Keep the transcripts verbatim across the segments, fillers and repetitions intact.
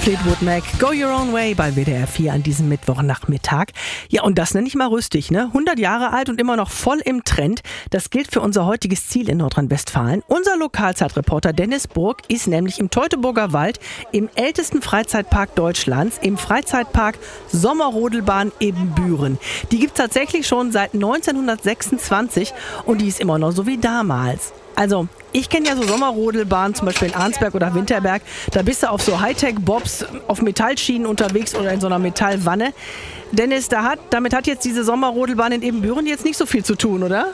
Fleetwood Mac, Go Your Own Way bei W D R vier an diesem Mittwochnachmittag. Ja, und das nenne ich mal rüstig, ne? hundert Jahre alt und immer noch voll im Trend. Das gilt für unser heutiges Ziel in Nordrhein-Westfalen. Unser Lokalzeitreporter Dennis Burg ist nämlich im Teutoburger Wald, im ältesten Freizeitpark Deutschlands, im Freizeitpark Sommerrodelbahn Ebenbüren. Die gibt es tatsächlich schon seit neunzehnhundertsechsundzwanzig und die ist immer noch so wie damals. Also, ich kenne ja so Sommerrodelbahnen, zum Beispiel in Arnsberg oder Winterberg. Da bist du auf so Hightech-Bobs auf Metallschienen unterwegs oder in so einer Metallwanne. Dennis, da hat, damit hat jetzt diese Sommerrodelbahn in Ebenbüren jetzt nicht so viel zu tun, oder?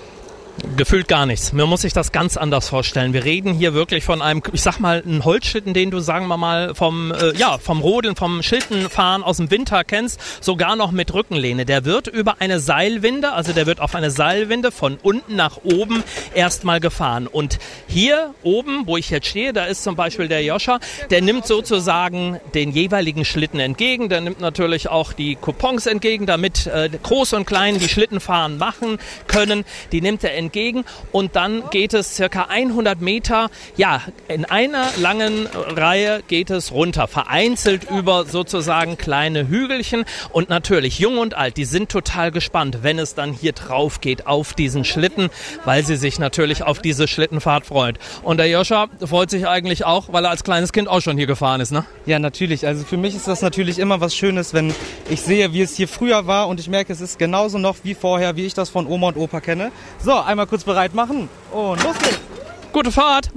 Gefühlt gar nichts. Man muss sich das ganz anders vorstellen. Wir reden hier wirklich von einem, ich sag mal, einen Holzschlitten, den du, sagen wir mal, vom, äh, ja, vom Rodeln, vom Schlittenfahren aus dem Winter kennst, sogar noch mit Rückenlehne. Der wird über eine Seilwinde, also der wird auf eine Seilwinde von unten nach oben erstmal gefahren. Und hier oben, wo ich jetzt stehe, da ist zum Beispiel der Joscha, der nimmt sozusagen den jeweiligen Schlitten entgegen. Der nimmt natürlich auch die Coupons entgegen, damit äh, Groß und Klein die Schlittenfahren machen können. Die nimmt er entgegen. Entgegen und dann geht es circa hundert Meter, ja, in einer langen Reihe geht es runter, vereinzelt über sozusagen kleine Hügelchen und natürlich jung und alt, die sind total gespannt, wenn es dann hier drauf geht auf diesen Schlitten, weil sie sich natürlich auf diese Schlittenfahrt freut. Und der Joscha freut sich eigentlich auch, weil er als kleines Kind auch schon hier gefahren ist, ne? Ja, natürlich. Also für mich ist das natürlich immer was Schönes, wenn ich sehe, wie es hier früher war und ich merke, es ist genauso noch wie vorher, wie ich das von Oma und Opa kenne. So, einmal kurz bereit machen und los geht's. Gute Fahrt.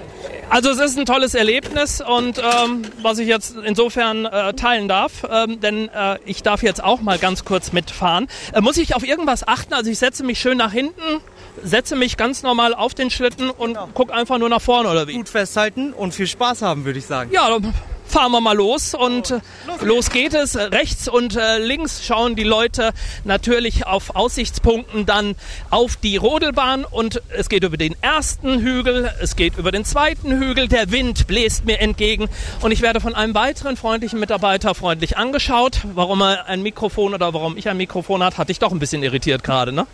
Also es ist ein tolles Erlebnis und ähm, was ich jetzt insofern äh, teilen darf, ähm, denn äh, ich darf jetzt auch mal ganz kurz mitfahren. Äh, muss ich auf irgendwas achten? Also ich setze mich schön nach hinten, setze mich ganz normal auf den Schlitten und genau. Guck einfach nur nach vorne oder wie? Gut festhalten und viel Spaß haben, würde ich sagen. Ja, dann fahren wir mal los und äh, los geht es. Rechts und äh, links schauen die Leute natürlich auf Aussichtspunkten dann auf die Rodelbahn und es geht über den ersten Hügel, es geht über den zweiten Hügel, der Wind bläst mir entgegen und ich werde von einem weiteren freundlichen Mitarbeiter freundlich angeschaut. Warum er ein Mikrofon oder warum ich ein Mikrofon hat, hatte ich doch ein bisschen irritiert gerade, ne?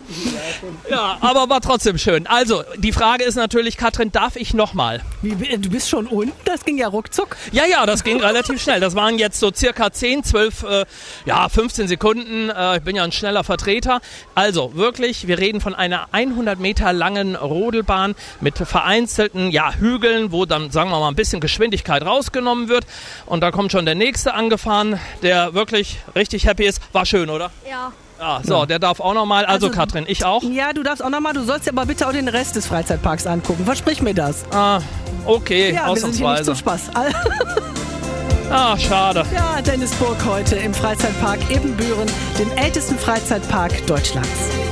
Ja, aber war trotzdem schön. Also, die Frage ist natürlich, Katrin, darf ich nochmal? Du bist schon unten? Das ging ja ruckzuck. Ja, ja, das ging relativ schnell. Das waren jetzt so circa zehn, zwölf, äh, ja, fünfzehn Sekunden. Äh, ich bin ja ein schneller Vertreter. Also wirklich, wir reden von einer hundert Meter langen Rodelbahn mit vereinzelten, ja, Hügeln, wo dann, sagen wir mal, ein bisschen Geschwindigkeit rausgenommen wird. Und da kommt schon der nächste angefahren, der wirklich richtig happy ist. War schön, oder? Ja. Ja, so, ja. Der darf auch nochmal. Also, also Katrin, ich auch? Ja, du darfst auch nochmal. Du sollst dir aber bitte auch den Rest des Freizeitparks angucken. Versprich mir das. Ah, okay, ja, ausnahmsweise. Wir sind hier nicht zum Spaß. Ah, schade. Ja, Dennis Burg heute im Freizeitpark Ebenbüren, dem ältesten Freizeitpark Deutschlands.